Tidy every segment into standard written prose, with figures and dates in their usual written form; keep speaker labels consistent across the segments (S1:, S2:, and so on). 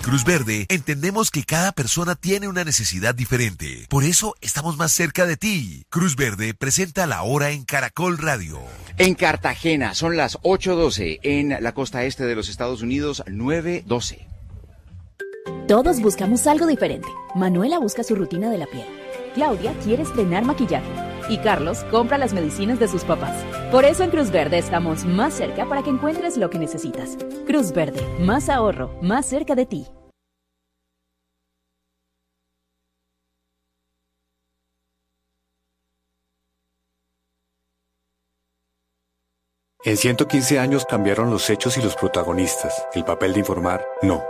S1: Cruz Verde entendemos que cada persona tiene una necesidad diferente. Por eso estamos más cerca de ti. Cruz Verde presenta La Hora en Caracol Radio.
S2: En Cartagena son las 8:12, en la costa este de los Estados Unidos 9:12.
S3: Todos buscamos algo diferente. Manuela busca su rutina de la piel. Claudia quiere estrenar maquillaje. Y Carlos compra las medicinas de sus papás. Por eso en Cruz Verde estamos más cerca para que encuentres lo que necesitas. Cruz Verde, más ahorro, más cerca de ti.
S4: En 115 años cambiaron los hechos y los protagonistas. El papel de informar, no.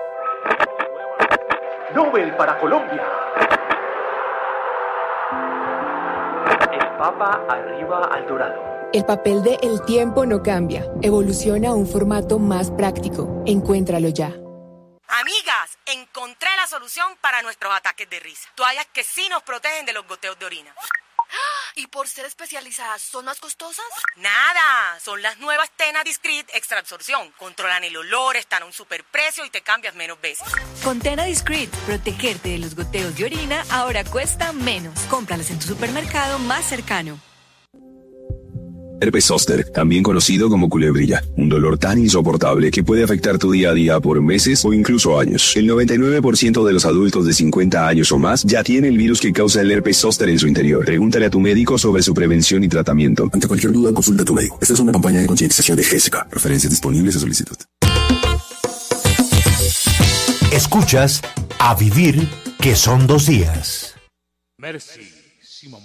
S5: Nobel para Colombia. El Papa arriba al dorado.
S6: El papel de El tiempo no cambia. Evoluciona a un formato más práctico. Encuéntralo ya.
S7: Amigas, encontré la solución para nuestros ataques de risa. Toallas que sí nos protegen de los goteos de orina.
S8: ¿Y por ser especializadas son más costosas?
S7: Nada, son las nuevas Tena Discreet Extra Absorción. Controlan el olor, están a un superprecio y te cambias menos veces.
S9: Con Tena Discreet, protegerte de los goteos de orina ahora cuesta menos. Cómpralas en tu supermercado más cercano.
S10: Herpes zóster, también conocido como culebrilla, un dolor tan insoportable que puede afectar tu día a día por meses o incluso años. El 99% de los adultos de 50 años o más ya tiene el virus que causa el herpes zóster en su interior. Pregúntale a tu médico sobre su prevención y tratamiento.
S11: Ante cualquier duda, consulta a tu médico. Esta es una campaña de concientización de GESCA. Referencias disponibles a solicitud.
S12: Escuchas A Vivir, que son 2 días.
S13: Merci, Simon.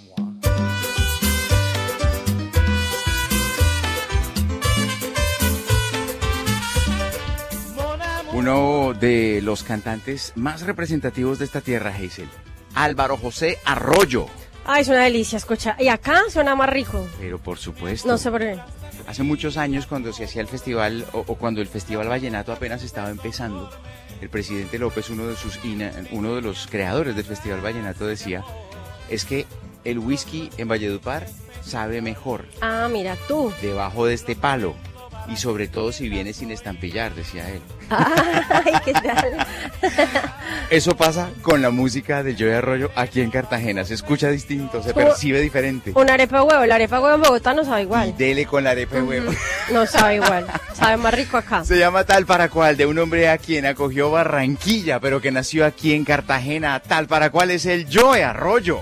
S2: Uno de los cantantes más representativos de esta tierra, Hazel, Álvaro José Arroyo.
S14: Ay, es una delicia, escucha. Y acá suena más rico.
S2: Pero por supuesto.
S14: No sé por qué.
S2: Hace muchos años, cuando se hacía el festival, o cuando el Festival Vallenato apenas estaba empezando, el presidente López, uno de los creadores del Festival Vallenato, decía, es que el whisky en Valledupar sabe mejor.
S14: Ah, mira tú.
S2: Debajo de este palo. Y sobre todo si viene sin estampillar, decía él.
S14: Ay, ¿qué tal?
S2: Eso pasa con la música de Joey Arroyo aquí en Cartagena. Se escucha distinto, se percibe diferente.
S14: Una arepa de huevo. La arepa de huevo en Bogotá no sabe igual.
S2: Y dele con la arepa de huevo.
S14: No sabe igual. Sabe más rico acá.
S2: Se llama Tal para Cual, de un hombre a quien acogió Barranquilla, pero que nació aquí en Cartagena. Tal para Cual es el Joey Arroyo.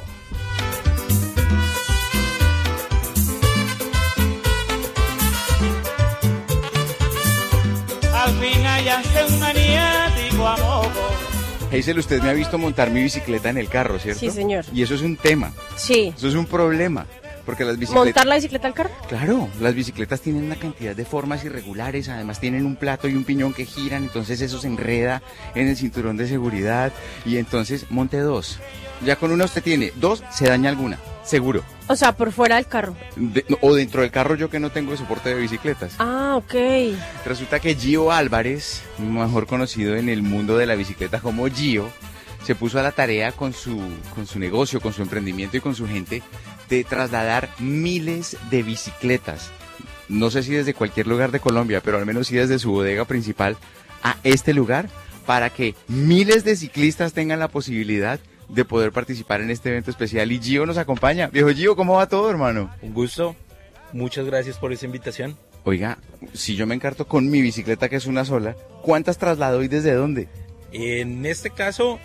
S13: Al fin hallaste un maniático amor.
S2: Hazel, usted me ha visto montar mi bicicleta en el carro, ¿cierto?
S14: Sí, señor.
S2: Y eso es un tema.
S14: Sí.
S2: Eso es un problema. Porque las bicicletas...
S14: ¿Montar la bicicleta al carro?
S2: Claro, las bicicletas tienen una cantidad de formas irregulares, además tienen un plato y un piñón que giran, entonces eso se enreda en el cinturón de seguridad y entonces monte 2. Ya con una usted tiene 2, se daña alguna, seguro.
S14: O sea, por fuera del carro.
S2: O dentro del carro, yo que no tengo soporte de bicicletas.
S14: Ah, ok.
S2: Resulta que Gio Álvarez, mejor conocido en el mundo de la bicicleta como Gio, se puso a la tarea con su negocio, con su emprendimiento y con su gente de trasladar miles de bicicletas. No sé si desde cualquier lugar de Colombia, pero al menos sí desde su bodega principal a este lugar para que miles de ciclistas tengan la posibilidad de poder participar en este evento especial. Y Gio nos acompaña. Viejo Gio, ¿cómo va todo, hermano?
S15: Un gusto. Muchas gracias por esa invitación.
S2: Oiga, si yo me encarto con mi bicicleta, que es una sola, ¿cuántas traslado y desde dónde?
S15: En este caso,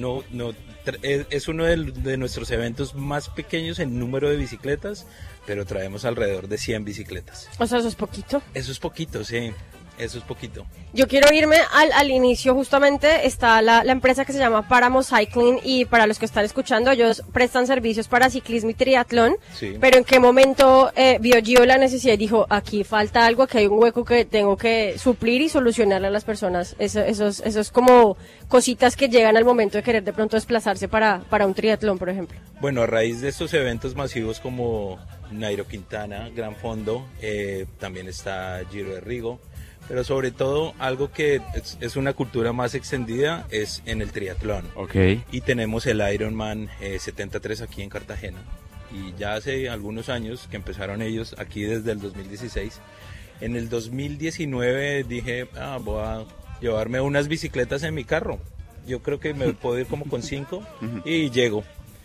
S15: es uno de nuestros eventos más pequeños en número de bicicletas, pero traemos alrededor de 100 bicicletas.
S14: O sea, ¿eso es poquito?
S15: Eso es poquito, sí. Eso es poquito.
S14: Yo quiero irme al inicio. Justamente está la empresa que se llama Páramo Cycling, y para los que están escuchando, ellos prestan servicios para ciclismo y triatlón. Sí. Pero ¿en qué momento vio Gio la necesidad y dijo, aquí falta algo, aquí hay un hueco que tengo que suplir y solucionarle a las personas? Eso es como cositas que llegan al momento de querer de pronto desplazarse para un triatlón, por ejemplo.
S15: Bueno, a raíz de estos eventos masivos como Nairo Quintana, Gran Fondo, también está Giro de Rigo, pero sobre todo algo que es una cultura más extendida es en el triatlón.
S2: Okay.
S15: Y tenemos el Ironman 73 aquí en Cartagena. Y ya hace algunos años que empezaron ellos aquí desde el 2016. En el 2019 dije, voy a llevarme unas bicicletas en mi carro. Yo creo que me puedo ir como con 5 y llego.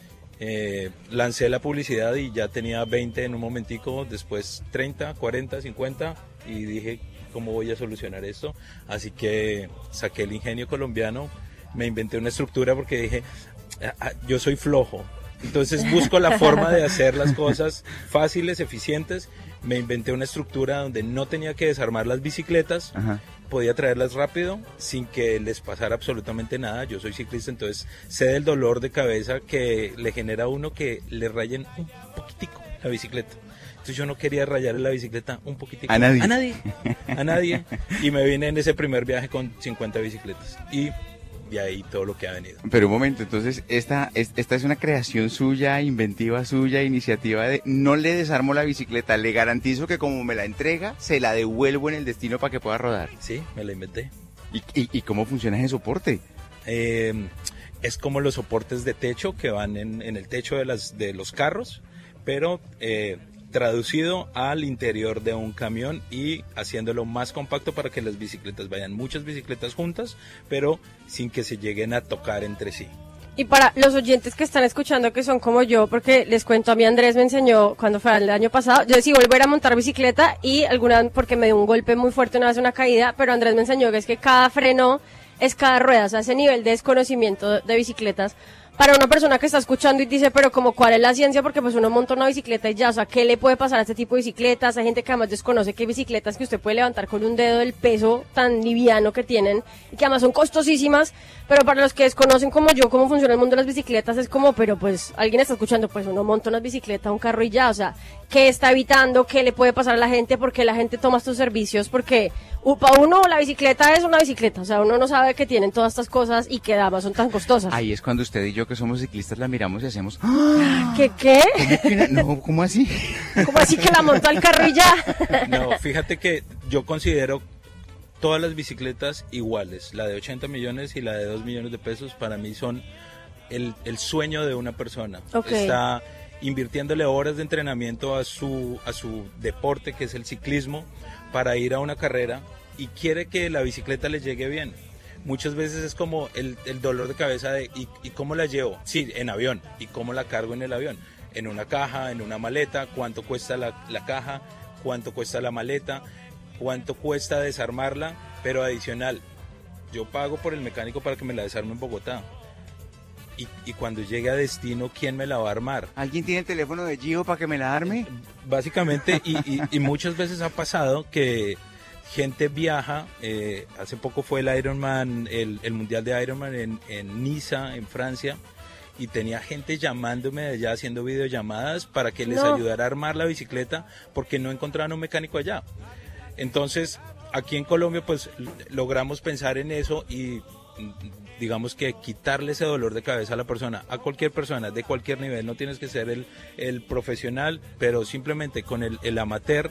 S15: Lancé la publicidad y ya tenía 20 en un momentico, después 30, 40, 50 y dije, ¿cómo voy a solucionar esto? Así que saqué el ingenio colombiano, me inventé una estructura porque dije, yo soy flojo, entonces busco la forma de hacer las cosas fáciles, eficientes. Me inventé una estructura donde no tenía que desarmar las bicicletas, podía traerlas rápido sin que les pasara absolutamente nada. Yo soy ciclista, entonces sé del dolor de cabeza que le genera a uno que le rayen un poquitico la bicicleta. Entonces yo no quería rayarle la bicicleta un poquitico.
S2: A
S15: nadie. Y me vine en ese primer viaje con 50 bicicletas. Y de ahí todo lo que ha venido.
S2: Pero un momento, entonces esta es una creación suya, inventiva suya, iniciativa de no le desarmo la bicicleta, le garantizo que como me la entrega, se la devuelvo en el destino para que pueda rodar.
S15: Sí, me la inventé.
S2: ¿Y cómo funciona ese soporte?
S15: Es como los soportes de techo que van en el techo de los carros, pero traducido al interior de un camión y haciéndolo más compacto para que las bicicletas vayan muchas bicicletas juntas, pero sin que se lleguen a tocar entre sí.
S14: Y para los oyentes que están escuchando que son como yo, porque les cuento, a mí Andrés me enseñó cuando fue el año pasado, yo decidí volver a montar bicicleta y porque me dio un golpe muy fuerte una vez, una caída, pero Andrés me enseñó que es que cada freno es cada rueda, o sea, ese nivel de desconocimiento de bicicletas. Para una persona que está escuchando y dice, pero como ¿cuál es la ciencia? Porque pues uno monta una bicicleta y ya, o sea, ¿qué le puede pasar a este tipo de bicicletas? Hay gente que además desconoce que hay bicicletas que usted puede levantar con un dedo el peso tan liviano que tienen y que además son costosísimas, pero para los que desconocen como yo cómo funciona el mundo de las bicicletas es como, pero pues alguien está escuchando, pues uno monta una bicicleta, un carro y ya, o sea, ¿qué está evitando? ¿Qué le puede pasar a la gente? ¿Por qué la gente toma estos servicios? Porque para uno la bicicleta es una bicicleta, o sea, uno no sabe que tienen todas estas cosas y que además son tan costosas.
S2: Ahí es cuando usted y yo que somos ciclistas la miramos y hacemos ¡ah!
S14: ¿Qué?
S2: ¿Cómo así?
S14: ¿Cómo así que la montó al carro y ya?
S15: No, fíjate que yo considero todas las bicicletas iguales, la de 80 millones y la de 2 millones de pesos para mí son el sueño de una persona.
S14: Okay.
S15: Está invirtiéndole horas de entrenamiento a su deporte, que es el ciclismo, para ir a una carrera y quiere que la bicicleta le llegue bien. Muchas veces es como el dolor de cabeza de ¿y cómo la llevo? Sí, en avión. ¿Y cómo la cargo en el avión? En una caja, en una maleta. ¿Cuánto cuesta la caja? ¿Cuánto cuesta la maleta? ¿Cuánto cuesta desarmarla? Pero adicional, yo pago por el mecánico para que me la desarme en Bogotá. Y cuando llegue a destino, ¿quién me la va a armar?
S2: ¿Alguien tiene el teléfono de Gio para que me la arme?
S15: Básicamente, y muchas veces ha pasado que gente viaja, hace poco fue el Ironman, el mundial de Ironman en Niza, en Francia, y tenía gente llamándome de allá, haciendo videollamadas para que les ayudara a armar la bicicleta, porque no encontraban un mecánico allá. Entonces, aquí en Colombia, pues, logramos pensar en eso y digamos que quitarle ese dolor de cabeza a la persona, a cualquier persona, de cualquier nivel. No tienes que ser el profesional, pero simplemente con el amateur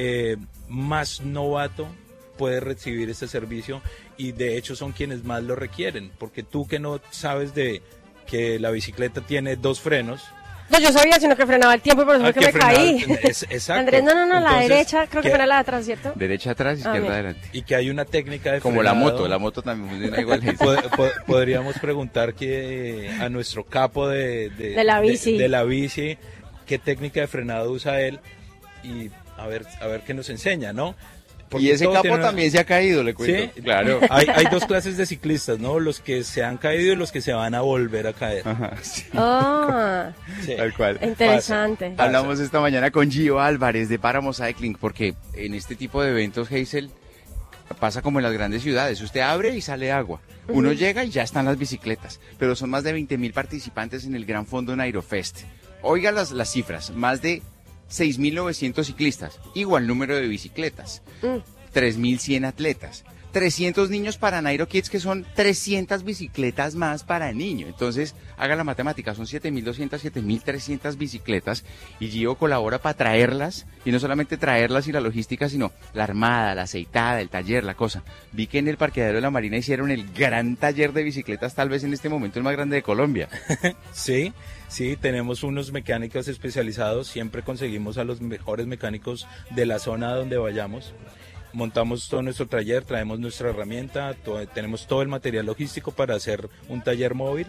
S15: más novato puede recibir este servicio, y de hecho son quienes más lo requieren, porque tú que no sabes de que la bicicleta tiene 2 frenos.
S14: No, yo sabía, sino que frenaba el tiempo y por eso fue que me caí.
S15: Exacto.
S14: Andrés, no,
S15: entonces,
S14: la derecha, creo que fue la de atrás, ¿cierto?
S2: Derecha atrás, izquierda adelante.
S15: Y que hay una técnica de
S2: como
S15: frenado.
S2: la moto también funciona igual.
S15: Podríamos preguntar a nuestro capo de
S14: la bici.
S15: De la bici, qué técnica de frenado usa él, y a ver qué nos enseña, ¿no? Porque
S2: y ese capo también se ha caído, le cuento.
S15: ¿Sí?
S2: Claro.
S15: Hay 2 clases de ciclistas, ¿no? Los que se han caído y los que se van a volver a caer.
S2: Ajá, sí.
S14: Sí.
S2: Tal cual.
S14: Interesante.
S2: Pasa. Hablamos esta mañana con Gio Álvarez de Páramo Cycling, porque en este tipo de eventos, Hazel, pasa como en las grandes ciudades. Usted abre y sale agua. Uno llega y ya están las bicicletas. Pero son más de 20.000 participantes en el Gran Fondo Nairofest. Oiga las cifras, más de 6.900 ciclistas, igual número de bicicletas, 3.100 atletas, 300 niños para Nairo Kids, que son 300 bicicletas más para niños. Entonces, haga la matemática, son 7.200, 7.300 bicicletas, y Gio colabora para traerlas, y no solamente traerlas y la logística, sino la armada, la aceitada, el taller, la cosa. Vi que en el parqueadero de la Marina hicieron el gran taller de bicicletas, tal vez en este momento el más grande de Colombia.
S15: Sí, tenemos unos mecánicos especializados, siempre conseguimos a los mejores mecánicos de la zona donde vayamos. montamos todo nuestro taller, traemos nuestra herramienta, tenemos todo el material logístico para hacer un taller móvil,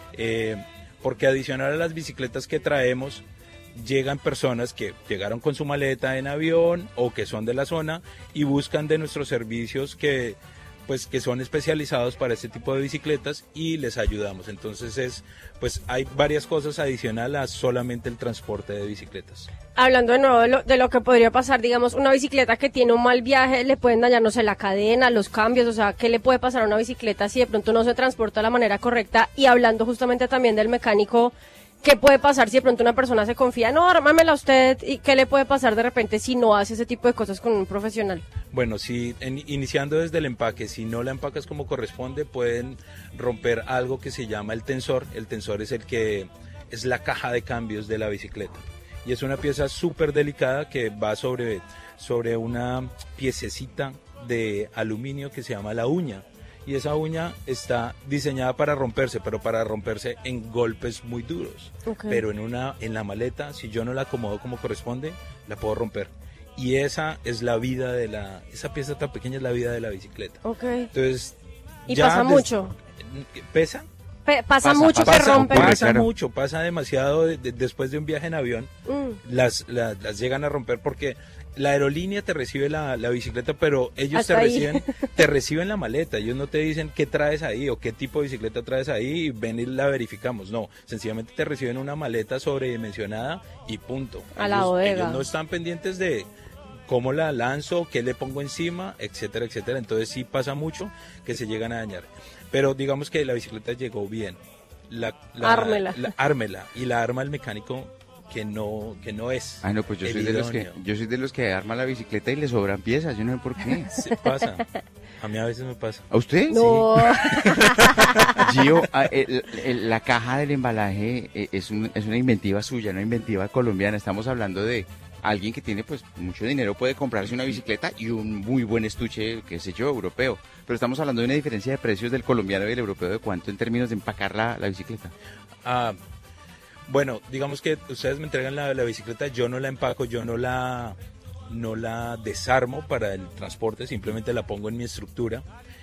S15: porque adicional a las bicicletas que traemos, llegan personas que llegaron con su maleta en avión o que son de la zona y buscan de nuestros servicios que son especializados para este tipo de bicicletas y les ayudamos. Entonces hay varias cosas adicionales a solamente el transporte de bicicletas.
S14: Hablando de nuevo de lo que podría pasar, digamos, una bicicleta que tiene un mal viaje, le pueden dañar, no sé, la cadena, los cambios, o sea, ¿qué le puede pasar a una bicicleta si de pronto no se transporta de la manera correcta? Y hablando justamente también del mecánico, ¿qué puede pasar si de pronto una persona se confía? No, ármamela usted. ¿Y qué le puede pasar de repente si no hace ese tipo de cosas con un profesional?
S15: Bueno, iniciando desde el empaque, si no la empacas como corresponde, pueden romper algo que se llama el tensor. El tensor es la caja de cambios de la bicicleta. Y es una pieza súper delicada que va sobre una piececita de aluminio que se llama la uña. Y esa uña está diseñada para romperse, pero para romperse en golpes muy duros. Okay. Pero en la maleta, si yo no la acomodo como corresponde, la puedo romper. Y esa es la vida esa pieza tan pequeña es la vida de la bicicleta.
S14: Okay.
S15: Entonces,
S14: ¿y pasa mucho?
S15: ¿Pesa?
S14: Pasa mucho que rompe.
S15: Pasa mucho, pasa demasiado después de un viaje en avión. Las llegan a romper porque la aerolínea te recibe la bicicleta, pero ellos te reciben la maleta. Ellos no te dicen qué traes ahí o qué tipo de bicicleta traes ahí y ven y la verificamos. No, sencillamente te reciben una maleta sobredimensionada y punto.
S14: La bodega.
S15: Ellos no están pendientes de cómo la lanzo, qué le pongo encima, etcétera, etcétera. Entonces sí pasa mucho que se llegan a dañar. Pero digamos que la bicicleta llegó bien.
S14: Ármela.
S15: Ármela. Y la arma el mecánico que no es.
S2: Ah, no, pues yo soy de los que arma la bicicleta y le sobran piezas, yo no sé por qué.
S15: Se pasa. A mí a veces me pasa.
S2: ¿A usted?
S14: No.
S2: Sí. Gio, la caja del embalaje es una inventiva suya, una inventiva colombiana. Estamos hablando de alguien que tiene pues mucho dinero, puede comprarse una bicicleta y un muy buen estuche, qué sé yo, europeo. Pero estamos hablando de una diferencia de precios del colombiano y del europeo, ¿de cuánto en términos de empacar la bicicleta?
S15: Bueno, digamos que ustedes me entregan la bicicleta, yo no la empaco, yo no la desarmo para el transporte, simplemente la pongo en mi estructura.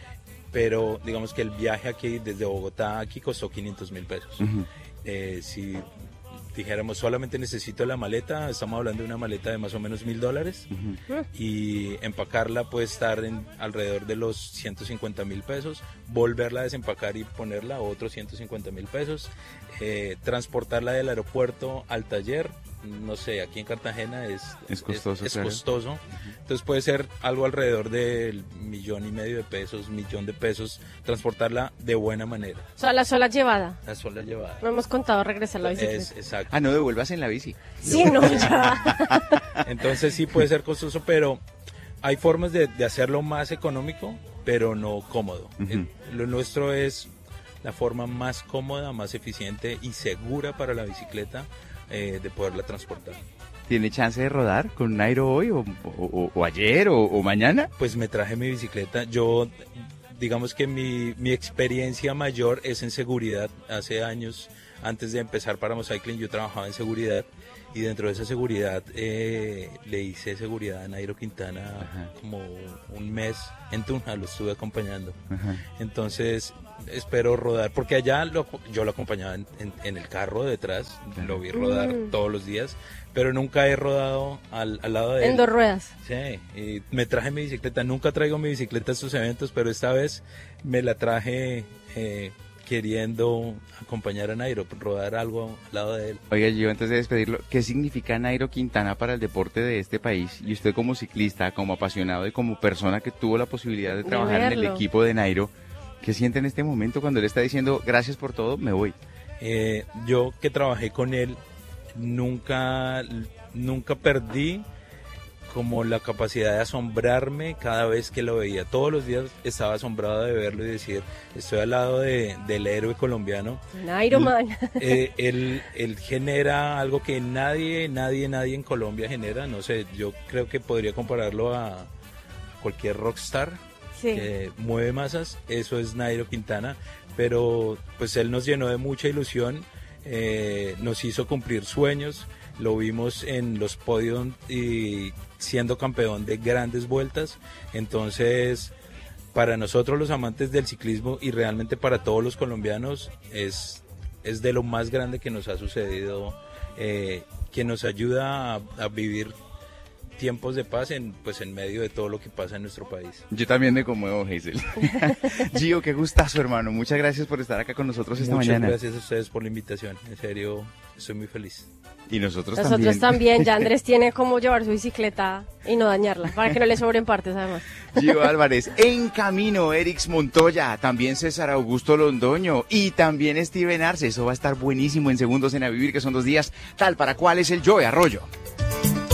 S15: Pero digamos que el viaje aquí desde Bogotá aquí costó 500.000 pesos. Uh-huh. Si dijéramos solamente necesito la maleta, estamos hablando de una maleta de más o menos $1,000. Uh-huh. Y empacarla puede estar en alrededor de los 150.000 pesos, volverla a desempacar y ponerla otros 150.000 pesos, transportarla del aeropuerto al taller, no sé, aquí en Cartagena es costoso. Es costoso. Uh-huh. Entonces puede ser algo alrededor del $1,500,000, $1,000,000, transportarla de buena manera.
S14: O sea, la sola llevada.
S15: La sola llevada.
S14: No hemos contado regresar la bicicleta.
S15: Exacto.
S2: Ah, no devuelvas en la bici.
S14: Sí, no, ya.
S15: Entonces sí puede ser costoso, pero hay formas de hacerlo más económico, pero no cómodo. Uh-huh. Lo nuestro es la forma más cómoda, más eficiente y segura para la bicicleta de poderla transportar.
S2: ¿Tiene chance de rodar con Nairo hoy o ayer o mañana?
S15: Pues me traje mi bicicleta. Yo, digamos que mi experiencia mayor es en seguridad. Hace años, antes de empezar Páramo Cycling, yo trabajaba en seguridad y dentro de esa seguridad le hice seguridad a Nairo Quintana. Ajá. Como un mes en Tunja, lo estuve acompañando. Ajá. Entonces espero rodar, porque allá yo lo acompañaba en el carro detrás, lo vi rodar todos los días, pero nunca he rodado al lado de él.
S14: En 2 ruedas.
S15: Sí, y me traje mi bicicleta, nunca traigo mi bicicleta a estos eventos, pero esta vez me la traje queriendo acompañar a Nairo, rodar algo al lado de él.
S2: Oiga, Gio, antes de despedirlo, ¿qué significa Nairo Quintana para el deporte de este país? Y usted como ciclista, como apasionado y como persona que tuvo la posibilidad de trabajar en el equipo de Nairo, ¿qué siente en este momento cuando él está diciendo gracias por todo, me voy?
S15: Yo que trabajé con él, nunca perdí como la capacidad de asombrarme cada vez que lo veía. Todos los días estaba asombrado de verlo y decir, estoy al lado del héroe colombiano.
S14: Nairo Man.
S15: Él genera algo que nadie en Colombia genera. No sé, yo creo que podría compararlo a cualquier rockstar. Sí. Que mueve masas. Eso es Nairo Quintana. Pero pues él nos llenó de mucha ilusión, nos hizo cumplir sueños. lo vimos en los podios y siendo campeón de grandes vueltas. Entonces, para nosotros los amantes del ciclismo y realmente para todos los colombianos es de lo más grande que nos ha sucedido, que nos ayuda a vivir tiempos de paz en medio de todo lo que pasa en nuestro país.
S2: Yo también me conmuevo, Hazel. Gio, qué gustazo, hermano. Muchas gracias por estar acá con nosotros esta mañana.
S15: Muchas gracias a ustedes por la invitación. En serio, estoy muy feliz.
S2: Y nosotros
S14: también. Ya Andrés tiene cómo llevar su bicicleta y no dañarla, para que no le sobren partes, además.
S2: Gio Álvarez, en camino, Erix Montoya, también César Augusto Londoño y también Steven Arce. Eso va a estar buenísimo en Segundos en A Vivir, que son 2 días. Tal para cual es el Joe Arroyo.